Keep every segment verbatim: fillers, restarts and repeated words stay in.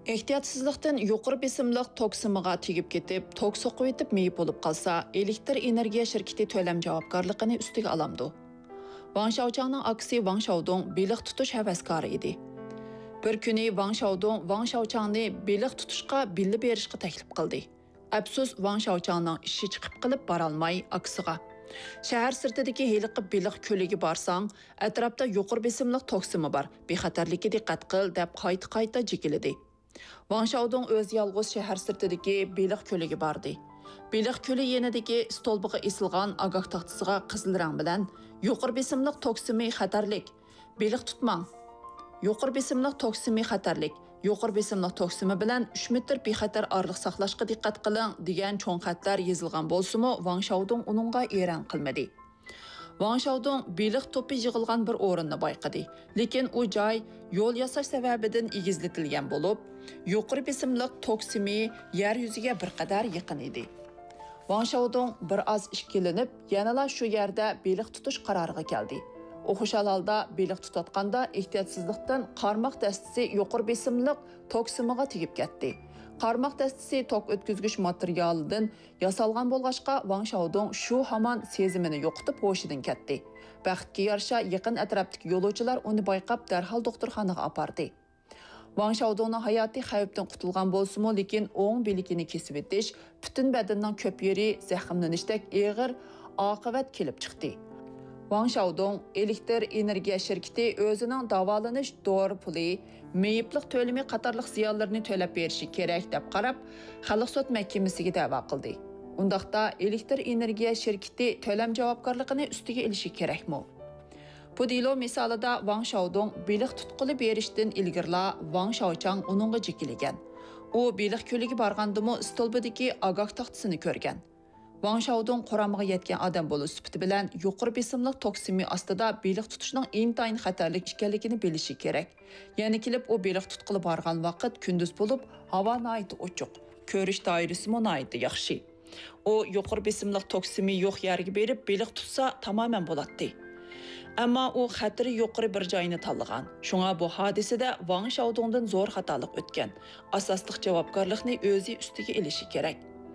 Ehtiyotsizlikdan yuqori besimliq tok simiga tegib ketib, tok soqib etib meyip bo'lib qalsa, elektr energiya şirketi to'lam javobgarligini ustiga olamdi. Wang Shaochangning aksi Wang Shaodong beliq tutish havaskori edi. Bir kuni Wang Shaodong Wang Shaochangni beliq tutishga billi berishga taklif qildi. Afsus Wang Shaochangning ishi chiqib qilib borolmay aksiga. Shahar sirtidagi heliqib beliq ko'liga borsang, atrofda yuqori besimliq tok simi bor. Bexatarlikka diqqat qil deb qayta-qayta jikilidi. Wang Shaodong o'z yolg'iz shahar sirtidagi beliq ko'liga bordi. Beliq ko'li yenidagi stolbiga esilgan agah taxtasiga qizil rang bilan yuqori besimliq tok simi xatarlik. Beliq tutmang. Yuqori besimliq tok simi xatarlik. Yuqori besimliq tok simi bilan uch metr bexatar orliq saqlashga diqqat qiling degan cho'ng xatlar yozilgan bo'lsa-mu, Wang Shaodong uningga e'ron qilmadi. Wang Shaodong beliq to'pi yig'ilgan bir o'rinni bayqadi. Lekin u joy yo'l yasash sababidan egizlatilgan bo'lib, yuqori besimliq tok simi yer yuziga bir qadar yaqin edi. Wang Shaodong bir oz ishkilinib, yanala shu yerda beliq tutish qaroriga keldi. O xushal holda beliq tutatganda ehtiyotsizlikdan qarmoq dastasi yuqori besimliq tok simiga tegib ketdi. Qarmoq dastasi tok o'tkazgich materialidan yasalgan bo'lg'achqa Wang Shaodong shu hamon sezimini yo'qotib hoshidan ketdi. Baxtga yarasha yaqin atrofdagi yo'lovchilar uni bayqab darhol doktorxonaga apardi. Wang Shaodongning hayoti xavfdan qutulgan bo'lsa-mu, lekin o'ng beligini kesib etish, butun badanining ko'p yeri zaxmlanishdek og'ir oqibat kelib chiqdi. Wang Shaodong elektr energiya şirketi o'zining davolanish dori puli, meyiplik to'limi qatorliq ziyonlarni to'lab berishi kerak deb qarab, Xalq sud mahkamasiga da'vo qildi. Undaqda elektr energiya şirketi to'lam javobgarligini ustiga olishi kerakmi? Bu dilo misolida Wang Shaodong beliq tutquli berishdan ilgirla Wang Shaochang uningga jikilgan. U beliq ko'liga borgandimi stolbidagi agah taxtasini ko'rgan. Wang Shaodong qoramiga yetgan odam bo'lish sifati bilan yuqori besimliq tok simi ostida beliq tutishning intayin xatarlik ekanligini bilishi kerak. Ya'ni kelib u beliq tutqili borgan vaqt kunduz bo'lib, havo nihoyat ochiq, ko'rish doirasi nihoyat yaxshi. U yuqori besimliq tok simi yo'q yerga berib beliq tutsa tamoman bo'ladi. Ammo u xatiri yuqori bir joyni tanlagan. Shunga bu hodisada Wang Shaodongdan zo'r xatolik o'tgan. Asosliq javobgarlikni o'zi ustiga olishi kerak.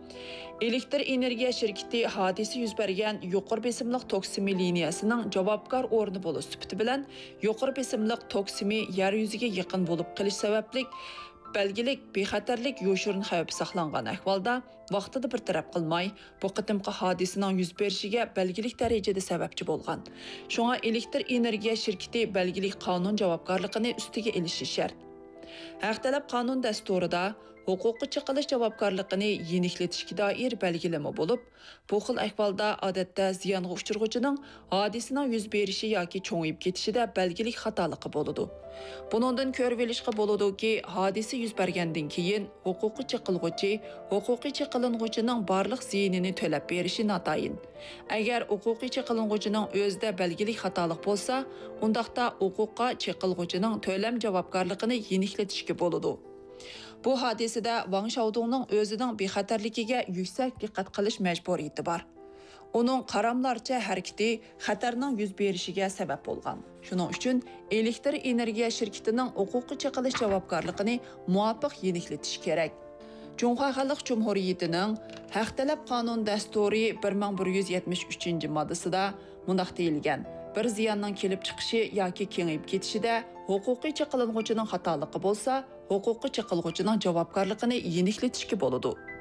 Elektr energiya şirketi hadisi yuz bergan yuqori besimliq tok simi liniyasining javobgar o'rni bo'lish sifati bilan yuqori besimliq tok simi yer yuziga yaqin bo'lib qilish sababli belgilik bexatarlik yo'shirin xavf saqlangan ahvolda vaqtida bir taraf qilmay bu qitimqi hodisaning yuz berishiga belgilik darajada sababchi bo'lgan. Shunga elektr energiya şirketi belgilik qonun javobgarligini ustiga olishi shart. Haq talab qonun dasturida huquqiy chiqilish javobgarligini yeniklatishga doir belgilama bo'lib, bu xil ahvolda odatda ziyonga uchirg'uchining hodisaning yuz berishi yoki cho'ngib ketishida belgilik xatoligi bo'ladi. Buningdan ko'rib olishga bo'ladiki, hodisa yuz bergandan keyin huquqiy chiqilg'uchi huquqiy chiqiling'uchining barliq ziyonini to'lab berishi notayin. Agar huquqiy chiqiling'uchining o'zida belgilik xatolik bo'lsa, undaqda huquqqa chiqilg'uchining to'lam javobgarligini yeniklatishga bo'ladi. Bu hodisada Wang Shaodongning o'zining bexatarligiga yuksak diqqat qilish majburiyati bor. Uning qaramlarcha harakati xatarning yuz berishiga sabab bo'lgan. Shuning uchun elektr energiya shirkatining huquqiy chiqilish javobgarligini muvofiq yeniklatish kerak. Jumhur Xalq Jumhuriyatining Haq talab qonun dasturi bir ming bir yuz yetmish uchinchi moddasida mundaq deyilgan: bir ziyonning kelib chiqishi yoki kengayib ketishida huquqiy chiqiling'uchining xatoligi bo'lsa, huquqiy chiqilg'uchining javobgarligini yeniklatishga bo'ladi.